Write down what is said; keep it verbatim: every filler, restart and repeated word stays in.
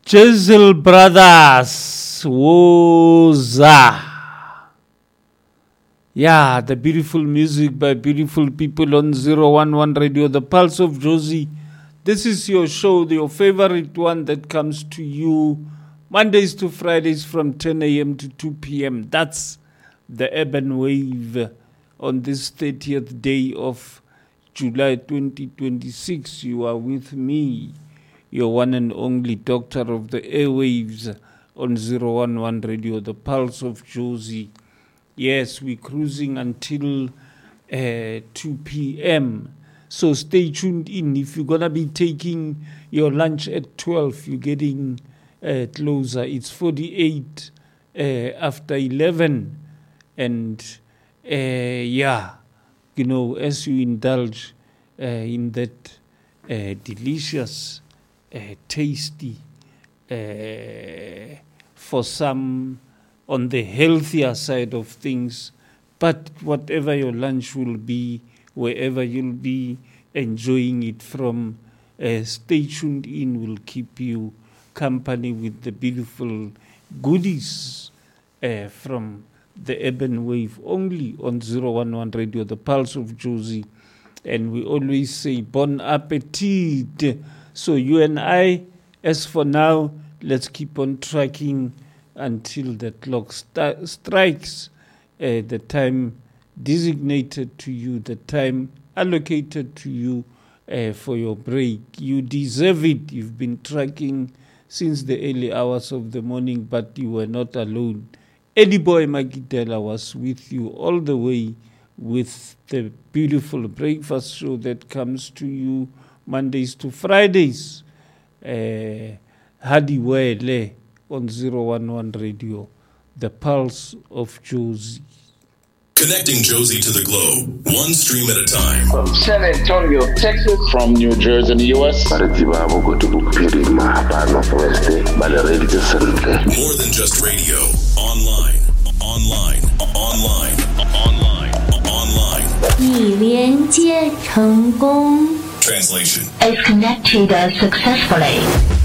Jizzle Brothers, Woza. Yeah, the beautiful music by beautiful people on zero one one Radio, the Pulse of Jozi. This is your show, your favorite one that comes to you Mondays to Fridays from ten a.m. to two p.m. That's the Urban Wave on this thirtieth day of July twenty twenty-six. You are with me, your one and only doctor of the airwaves on zero one one Radio, the Pulse of Jozi. Yes, we're cruising until uh, two p.m. So stay tuned in. If you're going to be taking your lunch at twelve, you're getting uh, closer. It's forty-eight uh, after eleven. And uh, yeah, you know, as you indulge uh, in that uh, delicious, uh, tasty, uh, for some on the healthier side of things, but whatever your lunch will be, wherever you'll be enjoying it from, uh, stay tuned in. We'll keep you company with the beautiful goodies uh, from the Urban Wave, only on zero one one Radio, the Pulse of Jozi. And we always say bon appetit. So you and I, as for now, let's keep on tracking until the clock st- strikes uh, the time designated to you, the time allocated to you uh, for your break. You deserve it. You've been tracking since the early hours of the morning, but you were not alone. Eddie Boy Magidela was with you all the way with the beautiful breakfast show that comes to you Mondays to Fridays. Uh, Hadi Wele on zero one one Radio, the Pulse of Jozi. Connecting Jozi to the globe, one stream at a time. From San Antonio, Texas. From New Jersey in the U S. More than just radio. Online, online, online, online, online. 已连接成功 Translation. is connected successfully.